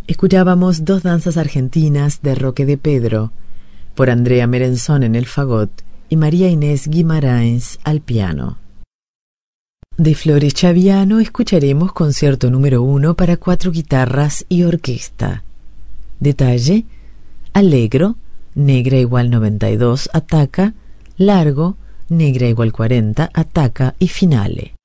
Escuchábamos dos danzas argentinas de Roque de Pedro, por Andrea Merenzón en el fagot y María Inés Guimarães al piano. De Flores Chaviano escucharemos concierto número 1 para 4 guitarras y orquesta. Detalle: Allegro, negra igual 92, ataca, largo, negra igual 40, ataca y finale.